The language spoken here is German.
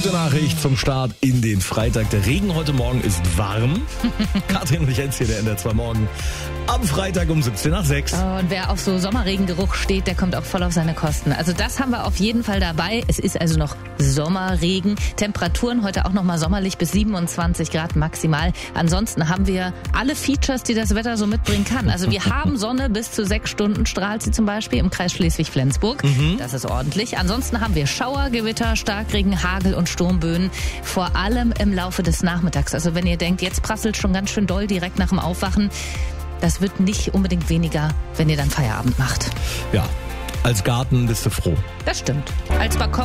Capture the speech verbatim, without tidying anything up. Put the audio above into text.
Gute Nachricht zum Start in den Freitag. Der Regen heute Morgen ist warm. Katrin und Jens hier, der N D R zwei Morgen. Am Freitag um siebzehn nach sechs. Und wer auf so Sommerregengeruch steht, der kommt auch voll auf seine Kosten. Also das haben wir auf jeden Fall dabei. Es ist also noch Sommerregen. Temperaturen heute auch noch mal sommerlich bis siebenundzwanzig Grad maximal. Ansonsten haben wir alle Features, die das Wetter so mitbringen kann. Also wir haben Sonne, bis zu sechs Stunden strahlt sie zum Beispiel im Kreis Schleswig-Flensburg. Mhm. Das ist ordentlich. Ansonsten haben wir Schauer, Gewitter, Starkregen, Hagel und Sturmböen. Vor allem im Laufe des Nachmittags. Also wenn ihr denkt, jetzt prasselt schon ganz schön doll direkt nach dem Aufwachen. Das wird nicht unbedingt weniger, wenn ihr dann Feierabend macht. Ja, als Garten bist du froh. Das stimmt. Als Balkon